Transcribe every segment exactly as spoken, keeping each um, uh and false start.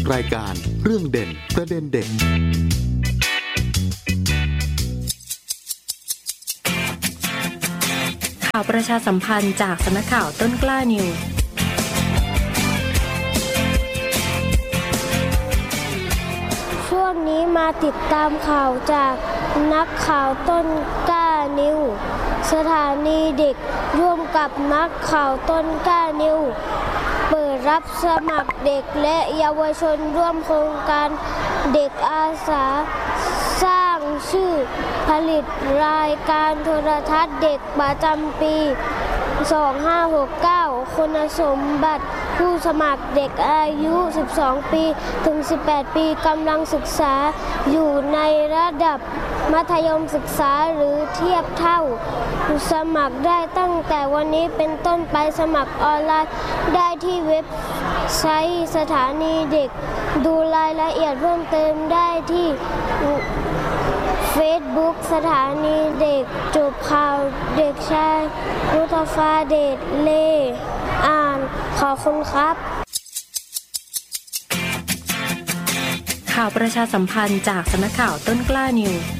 รายการเรื่องเด่นประเด็นเด่นข่าวประชาสัมพันธ์จากสำนักข่าวต้นกล้านิวส์ช่วงนี้มาติดตามข่าวจากนักข่าวต้นกล้านิวส์สถานีเด็กร่วมกับนักข่าวต้นกล้านิวส์เปิดรับสมัครเด็กและเยาวชนร่วมโครงการเด็กอาสาสร้างชื่อผลิตรายการโทรทัศน์เด็กประจำปีสองพันห้าร้อยหกสิบเก้าคุณสมบัติผู้สมัครเด็กอายุสิบสองปีถึงสิบแปดปีกำลังศึกษาอยู่ในระดับมัธยมศึกษาหรือเทียบเท่าสมัครได้ตั้งแต่วันนี้เป็นต้นไปสมัครออนไลน์ได้ที่เว็บไซต์สถานีเด็กดูรายละเอียดเพิ่มเติมได้ที่เฟซบุ๊กสถานีเด็กจบข่าวเด็กชายมุตฟาเดชเลอ่านขอบคุณครับข่าวประชาสัมพันธ์จากสำนักข่าวต้นกล้านิวส์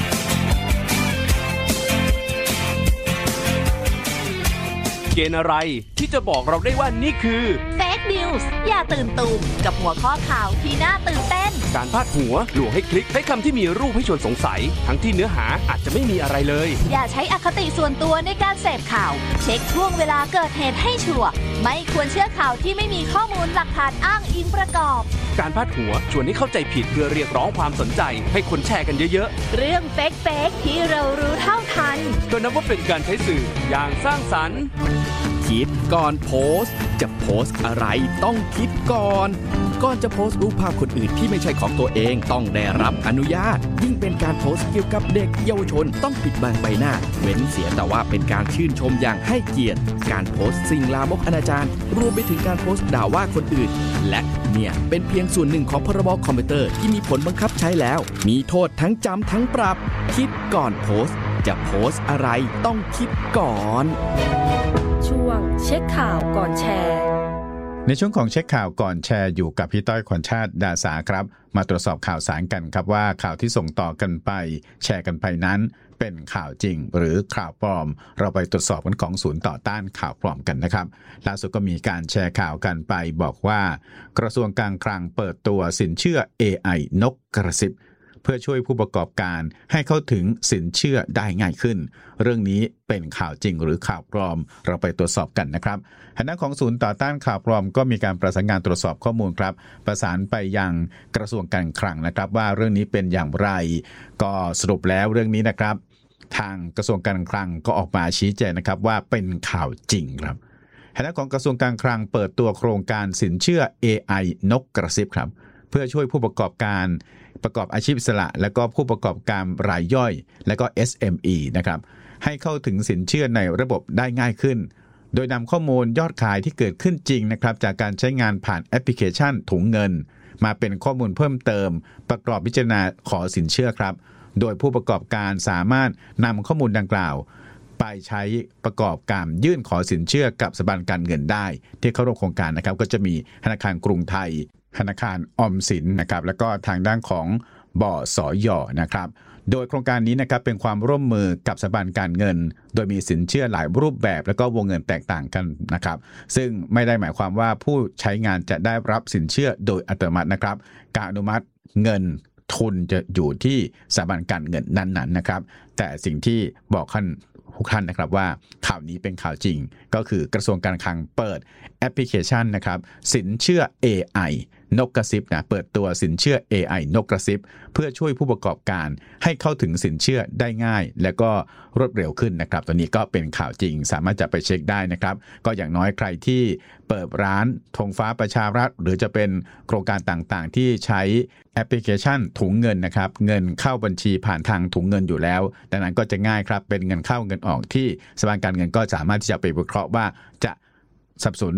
เกณฑ์อะไรที่จะบอกเราได้ว่านี่คือ Fake News อย่าตื่นตูมกับหัวข้อข่าวที่น่าตื่นเต้นการพาดหัวลวงให้คลิกใช้คำที่มีรูปให้ชวนสงสัยทั้งที่เนื้อหาอาจจะไม่มีอะไรเลยอย่าใช้อคติส่วนตัวในการเสพข่าวเช็คช่วงเวลาเกิดเหตุให้ชัวร์ไม่ควรเชื่อข่าวที่ไม่มีข้อมูลหลักฐานอ้างอิงประกอบการพาดหัวชวนให้เข้าใจผิดเพื่อเรียกร้องความสนใจให้คนแชร์กันเยอะๆเรื่องเฟกเฟกที่เรารู้เท่าทันก็นับว่าเป็นการใช้สื่ออย่างสร้างสรรค์คิดก่อนโพสต์จะโพสต์อะไรต้องคิดก่อนก่อนจะโพสต์รูปภาพคนอื่นที่ไม่ใช่ของตัวเองต้องได้รับอนุญาตยิ่งเป็นการโพสต์เกี่ยวกับเด็กเยาวชนต้องปิดบังใบหน้าเว้นเสียแต่ว่าเป็นการชื่นชมอย่างให้เกียรติการโพสต์สิ่งลามกอนาจารรวมไปถึงการโพสต์ด่าว่าคนอื่นและเนี่ยเป็นเพียงส่วนหนึ่งของพรบคอมพิวเตอร์ที่มีผลบังคับใช้แล้วมีโทษทั้งจำทั้งปรับคิดก่อนโพสต์จะโพสต์อะไรต้องคิดก่อนช่วงเช็คข่าวก่อนแชร์ในช่วงของเช็คข่าวก่อนแชร์อยู่กับพี่ต้อยขวัญชาติดาสาครับมาตรวจสอบข่าวสารกันครับว่าข่าวที่ส่งต่อกันไปแชร์กันไปนั้นเป็นข่าวจริงหรือข่าวปลอมเราไปตรวจสอบกันของศูนย์ต่อต้านข่าวปลอมกันนะครับล่าสุดก็มีการแชร์ข่าวกันไปบอกว่ากระทรวงการคลังเปิดตัวสินเชื่อ เอ ไอ นกกระซิบเพื่อช่วยผู้ประกอบการให้เข้าถึงสินเชื่อได้ง่ายขึ้นเรื่องนี้เป็นข่าวจริงหรือข่าวปลอมเราไปตรวจสอบกันนะครับคณะของศูนย์ต่อต้านข่าวปลอมก็มีการประสานงานตรวจสอบข้อมูลครับประสานไปยังกระทรวงการคลังนะครับว่าเรื่องนี้เป็นอย่างไรก็สรุปแล้วเรื่องนี้นะครับทางกระทรวงการคลังก็ออกมาชี้แจงนะครับว่าเป็นข่าวจริงครับคณะของกระทรวงการคลังเปิดตัวโครงการสินเชื่อ เอ ไอ นกกระซิบครับเพื่อช่วยผู้ประกอบการประกอบอาชีพอิสระและก็ผู้ประกอบการรายย่อยและก็ เอส เอ็ม อี นะครับให้เข้าถึงสินเชื่อในระบบได้ง่ายขึ้นโดยนำข้อมูลยอดขายที่เกิดขึ้นจริงนะครับจากการใช้งานผ่านแอปพลิเคชันถุงเงินมาเป็นข้อมูลเพิ่มเติมประกอบพิจารณาขอสินเชื่อครับโดยผู้ประกอบการสามารถนำข้อมูลดังกล่าวไปใช้ประกอบการยื่นขอสินเชื่อกับสถาบันการเงินได้ที่เข้าร่วมโครงการนะครับก็จะมีธนาคารกรุงไทยธนาคารออมสินนะครับแล้วก็ทางด้านของบสย.นะครับโดยโครงการนี้นะครับเป็นความร่วมมือกับสถาบันการเงินโดยมีสินเชื่อหลายรูปแบบแล้วก็วงเงินแตกต่างกันนะครับซึ่งไม่ได้หมายความว่าผู้ใช้งานจะได้รับสินเชื่อโดยอัตโนมัตินะครับการอนุมัติเงินทุนจะอยู่ที่สถาบันการเงินนั้นๆนะครับแต่สิ่งที่บอกท่านทุกท่านนะครับว่าข่าวนี้เป็นข่าวจริงก็คือกระทรวงการคลังเปิดแอปพลิเคชันนะครับสินเชื่อ เอ ไอ นกกระซิบนะเปิดตัวสินเชื่อ เอ ไอ นกกระซิบเพื่อช่วยผู้ประกอบการให้เข้าถึงสินเชื่อได้ง่ายและก็รวดเร็วขึ้นนะครับตัวนี้ก็เป็นข่าวจริงสามารถจะไปเช็คได้นะครับก็อย่างน้อยใครที่เปิดร้านธงฟ้าประชารัฐหรือจะเป็นโครงการต่างๆที่ใช้แอปพลิเคชันถุงเงินนะครับเงินเข้าบัญชีผ่านทางถุงเงินอยู่แล้วดังนั้นก็จะง่ายครับเป็นเงินเข้าเงินออกที่สถาบันการเงินก็สามารถที่จะไปวิเคราะห์ว่าจะสนับสนุน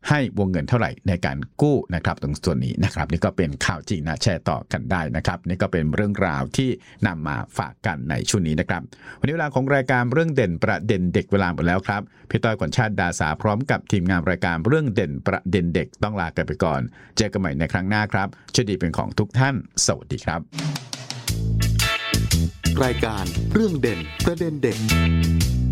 ให้วงเงินเท่าไหร่ในการกู้นะครับตรงส่วนนี้นะครับนี่ก็เป็นข่าวจริงนะแชร์ต่อกันได้นะครับนี่ก็เป็นเรื่องราวที่นำมาฝากกันในช่วงนี้นะครับวันนี้เวลาของรายการเรื่องเด่นประเด็นเด็กเวลาหมดแล้วครับพี่ต้อยขวัญชาติดาสาพร้อมกับทีมงานรายการเรื่องเด่นประเด็นเด็กต้องลากันไปก่อนเจอกันใหม่ในครั้งหน้าครับโชคดีเป็นของทุกท่านสวัสดีครับรายการเรื่องเด่นประเด็นเด็ก